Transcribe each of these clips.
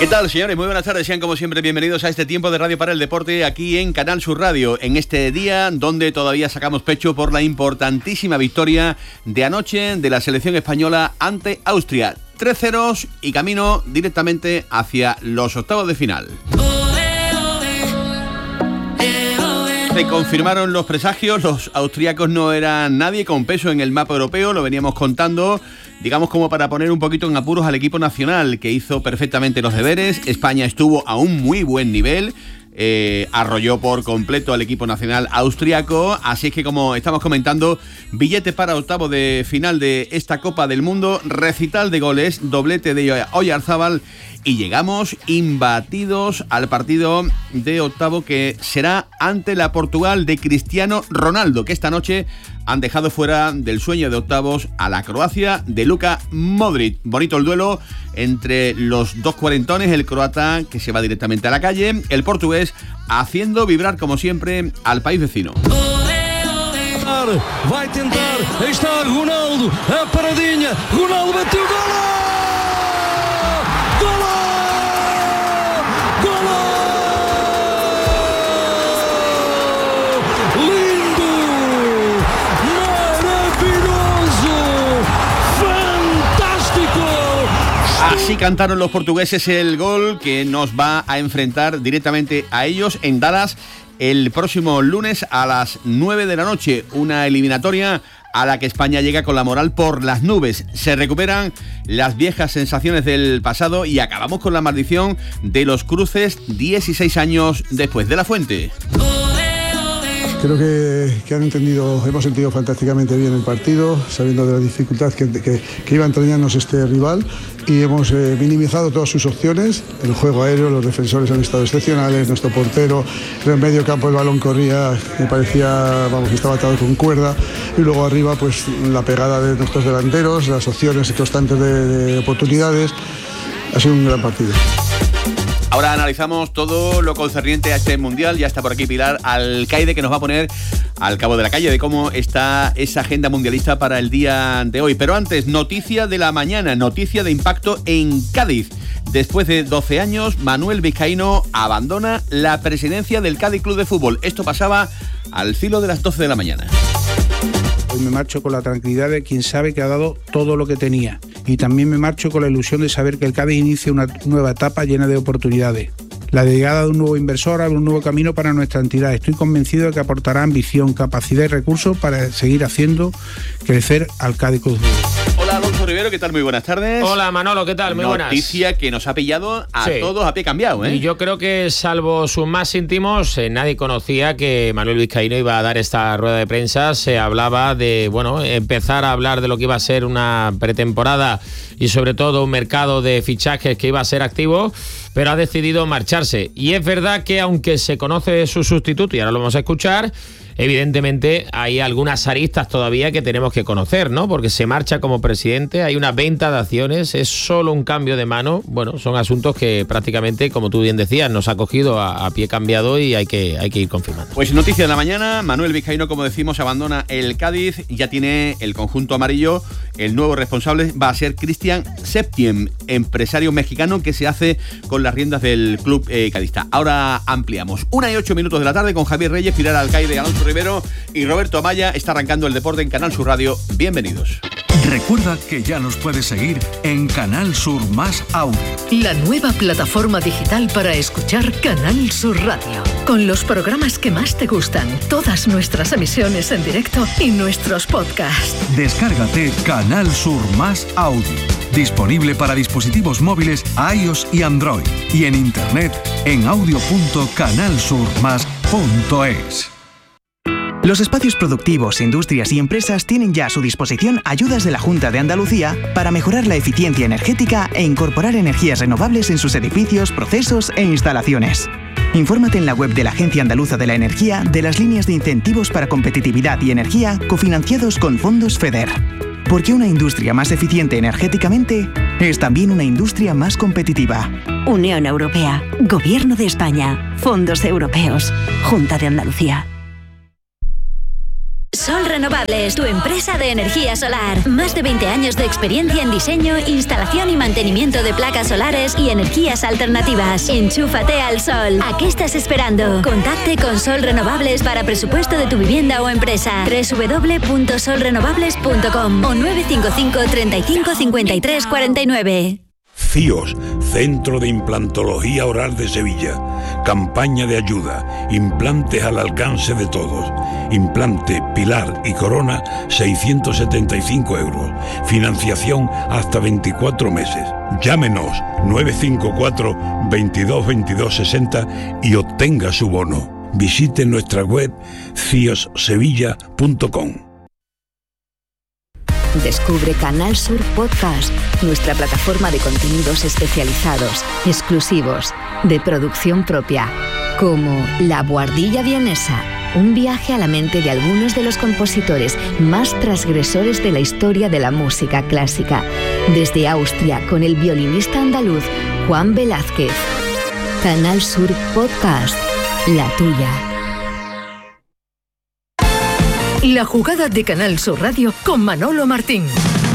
¿Qué tal, señores? Muy buenas tardes, sean como siempre bienvenidos a este tiempo de Radio para el Deporte aquí en Canal Sur Radio, en este día donde todavía sacamos pecho por la importantísima victoria de anoche de la selección española ante Austria. 3-0 y camino directamente hacia los octavos de final. Se confirmaron los presagios, los austríacos no eran nadie con peso en el mapa europeo, lo veníamos contando, digamos como para poner un poquito en apuros al equipo nacional, que hizo perfectamente los deberes. España estuvo a un muy buen nivel, arrolló por completo al equipo nacional austriaco, así es que, como estamos comentando, billete para octavo de final de esta Copa del Mundo, recital de goles, doblete de Oyarzábal, y llegamos imbatidos al partido de octavo, que será ante la Portugal de Cristiano Ronaldo, que esta noche han dejado fuera del sueño de octavos a la Croacia de Luka Modric. Bonito el duelo entre los dos cuarentones, el croata que se va directamente a la calle, el portugués haciendo vibrar como siempre al país vecino. Vai tentar, aí está Ronaldo, a paradinha, Ronaldo bateu, golo! Golo! Golo! Lindo! Maravilloso! Fantástico! Así cantaron los portugueses el gol que nos va a enfrentar directamente a ellos en Dallas el próximo lunes a las 9 de la noche, una eliminatoria a la que España llega con la moral por las nubes. Se recuperan las viejas sensaciones del pasado y acabamos con la maldición de los cruces 16 años después. De la Fuente. Creo que hemos entendido fantásticamente bien el partido, sabiendo de la dificultad que iba a entrañarnos este rival, y hemos minimizado todas sus opciones. El juego aéreo, los defensores han estado excepcionales, nuestro portero, en el medio campo el balón corría, me parecía, que estaba atado con cuerda, y luego arriba pues la pegada de nuestros delanteros, las opciones constantes de oportunidades. Ha sido un gran partido. Ahora analizamos todo lo concerniente a este Mundial. Ya está por aquí Pilar Alcaide, que nos va a poner al cabo de la calle de cómo está esa agenda mundialista para el día de hoy. Pero antes, noticia de la mañana, noticia de impacto en Cádiz. Después de 12 años, Manuel Vizcaíno abandona la presidencia del Cádiz Club de Fútbol. Esto pasaba al filo de las 12 de la mañana. Hoy me marcho con la tranquilidad de quien sabe que ha dado todo lo que tenía. Y también me marcho con la ilusión de saber que el Cádiz inicia una nueva etapa llena de oportunidades. La llegada de un nuevo inversor abre un nuevo camino para nuestra entidad. Estoy convencido de que aportará ambición, capacidad y recursos para seguir haciendo crecer al Cádiz Club de Fútbol. Hola, Alonso Rivero, ¿qué tal? Muy buenas tardes. Hola, Manolo, ¿qué tal? Muy buenas. Noticia que nos ha pillado a todos a pie cambiado, ¿eh? Y yo creo que, salvo sus más íntimos, nadie conocía que Manuel Vizcaíno iba a dar esta rueda de prensa. Se hablaba de, empezar a hablar de lo que iba a ser una pretemporada y sobre todo un mercado de fichajes que iba a ser activo, pero ha decidido marcharse. Y es verdad que, aunque se conoce su sustituto, y ahora lo vamos a escuchar, evidentemente hay algunas aristas todavía que tenemos que conocer, ¿no? Porque se marcha como presidente, hay una venta de acciones, es solo un cambio de mano. Bueno, son asuntos que prácticamente, como tú bien decías, nos ha cogido a pie cambiado y hay que ir confirmando. Pues noticia de la mañana, Manuel Vizcaíno, como decimos, abandona el Cádiz, ya tiene el conjunto amarillo. El nuevo responsable va a ser Cristian Septien, empresario mexicano que se hace con las riendas del club cadista. Ahora ampliamos. 1:08 de la tarde con Javier Reyes, Pilar Alcaide, Alonso Rivero y Roberto Amaya. Está arrancando el deporte en Canal Sur Radio. Bienvenidos. Recuerda que ya nos puedes seguir en Canal Sur Más Audio. La nueva plataforma digital para escuchar Canal Sur Radio. Con los programas que más te gustan, todas nuestras emisiones en directo y nuestros podcasts. Descárgate Canal Sur Más Audio. Disponible para dispositivos móviles iOS y Android. Y en internet en audio.canalsurmas.es. Los espacios productivos, industrias y empresas tienen ya a su disposición ayudas de la Junta de Andalucía para mejorar la eficiencia energética e incorporar energías renovables en sus edificios, procesos e instalaciones. Infórmate en la web de la Agencia Andaluza de la Energía de las líneas de incentivos para competitividad y energía cofinanciados con fondos FEDER. Porque una industria más eficiente energéticamente es también una industria más competitiva. Unión Europea, Gobierno de España, Fondos Europeos, Junta de Andalucía. Sol Renovables, tu empresa de energía solar. Más de 20 años de experiencia en diseño, instalación y mantenimiento de placas solares y energías alternativas. Enchúfate al sol. ¿A qué estás esperando? Contacte con Sol Renovables para presupuesto de tu vivienda o empresa. www.solrenovables.com o 955 35 53 49. CIOS, Centro de Implantología Oral de Sevilla. Campaña de ayuda. Implantes al alcance de todos. Implante, pilar y corona, 675 euros. Financiación hasta 24 meses. Llámenos 954 22 22 60 y obtenga su bono. Visite nuestra web ciossevilla.com. Descubre Canal Sur Podcast, nuestra plataforma de contenidos especializados, exclusivos, de producción propia, como La Buhardilla Vienesa, un viaje a la mente de algunos de los compositores más transgresores de la historia de la música clásica, desde Austria con el violinista andaluz Juan Velázquez. Canal Sur Podcast, la tuya. La jugada de Canal Sur Radio con Manolo Martín.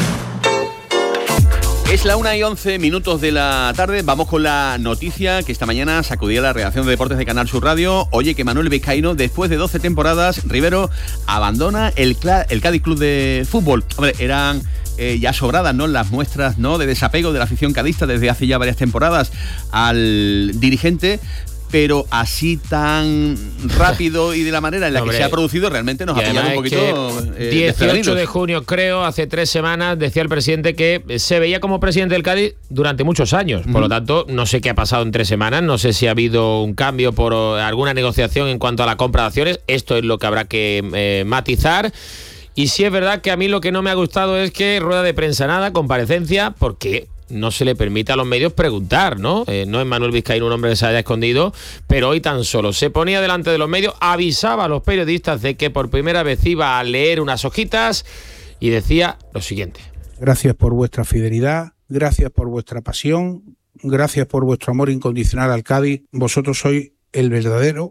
Es la 1:11 de la tarde. Vamos con la noticia que esta mañana sacudía la redacción de deportes de Canal Sur Radio. Oye, que Manuel Vizcaíno, después de 12 temporadas, Rivero abandona el Cádiz Club de Fútbol. Hombre, eran ya sobradas, ¿no?, las muestras, ¿no?, de desapego de la afición cadista desde hace ya varias temporadas al dirigente. Pero así tan rápido y de la manera en la que se ha producido, realmente nos ha pillado un poquito 18 de junio, creo, hace 3 semanas, decía el presidente que se veía como presidente del Cádiz durante muchos años. Por lo tanto, no sé qué ha pasado en 3 semanas, no sé si ha habido un cambio por alguna negociación en cuanto a la compra de acciones. Esto es lo que habrá que matizar. Y sí es verdad que a mí lo que no me ha gustado es que rueda de prensa nada, comparecencia, porque no se le permite a los medios preguntar, ¿no? No es Manuel Vizcaíno un hombre que se haya escondido, pero hoy tan solo se ponía delante de los medios, avisaba a los periodistas de que por primera vez iba a leer unas hojitas y decía lo siguiente. Gracias por vuestra fidelidad, gracias por vuestra pasión, gracias por vuestro amor incondicional al Cádiz. Vosotros sois el verdadero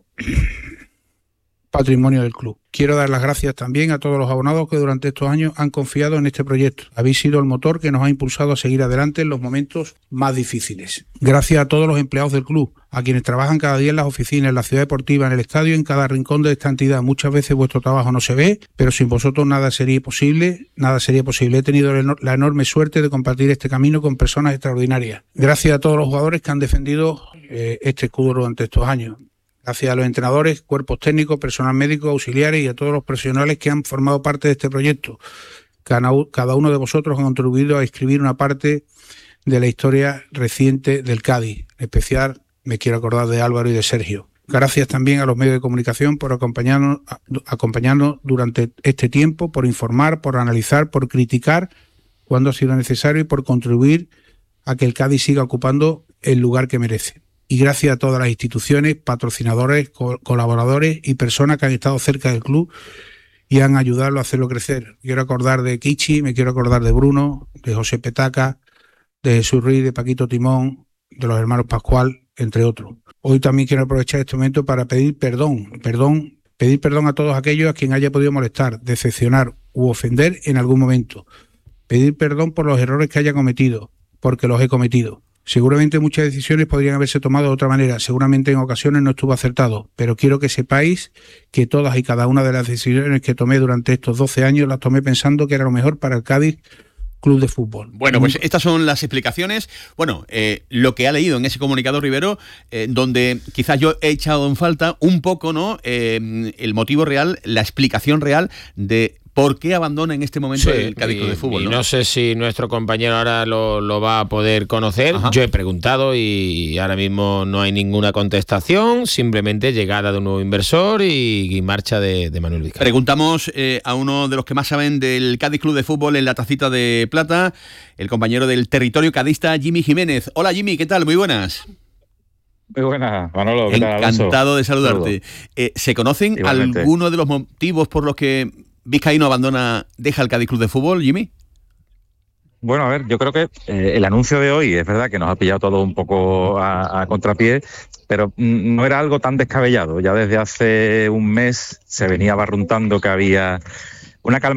patrimonio del club. Quiero dar las gracias también a todos los abonados que durante estos años han confiado en este proyecto. Habéis sido el motor que nos ha impulsado a seguir adelante en los momentos más difíciles. Gracias a todos los empleados del club, a quienes trabajan cada día en las oficinas, en la ciudad deportiva, en el estadio, en cada rincón de esta entidad. Muchas veces vuestro trabajo no se ve, pero sin vosotros nada sería posible. He tenido la enorme suerte de compartir este camino con personas extraordinarias. Gracias a todos los jugadores que han defendido este escudo durante estos años. Gracias a los entrenadores, cuerpos técnicos, personal médico, auxiliares y a todos los profesionales que han formado parte de este proyecto. Cada uno de vosotros ha contribuido a escribir una parte de la historia reciente del Cádiz. En especial me quiero acordar de Álvaro y de Sergio. Gracias también a los medios de comunicación por acompañarnos durante este tiempo, por informar, por analizar, por criticar cuando ha sido necesario y por contribuir a que el Cádiz siga ocupando el lugar que merece. Y gracias a todas las instituciones, patrocinadores, colaboradores y personas que han estado cerca del club y han ayudado a hacerlo crecer. Quiero acordar de Kichi, me quiero acordar de Bruno, de José Petaca, de Jesús Ruiz, de Paquito Timón, de los hermanos Pascual, entre otros. Hoy también quiero aprovechar este momento para pedir perdón a todos aquellos a quien haya podido molestar, decepcionar u ofender en algún momento. Pedir perdón por los errores que haya cometido, porque los he cometido. Seguramente muchas decisiones podrían haberse tomado de otra manera, seguramente en ocasiones no estuvo acertado, pero quiero que sepáis que todas y cada una de las decisiones que tomé durante estos 12 años las tomé pensando que era lo mejor para el Cádiz Club de Fútbol. Bueno, pues estas son las explicaciones. Bueno, lo que ha leído en ese comunicado Rivero, donde quizás yo he echado en falta un poco, ¿no?, el motivo real, la explicación real de ¿por qué abandona en este momento el Cádiz Club de Fútbol? Y no sé si nuestro compañero ahora lo va a poder conocer. Ajá. Yo he preguntado y ahora mismo no hay ninguna contestación, simplemente llegada de un nuevo inversor y marcha de Manuel Vizcaíno. Preguntamos a uno de los que más saben del Cádiz Club de Fútbol en la tacita de plata, el compañero del territorio cadista, Jimmy Jiménez. Hola Jimmy, ¿qué tal? Muy buenas. Muy buenas, Manolo. ¿Qué tal, Alonso? Encantado de saludarte. ¿Se conocen algunos de los motivos por los que Vizcaíno deja el Cádiz Club de Fútbol, Jimmy? Bueno, a ver, yo creo que el anuncio de hoy es verdad que nos ha pillado todo un poco a contrapié, pero no era algo tan descabellado. Ya desde hace un mes se venía barruntando que había una calma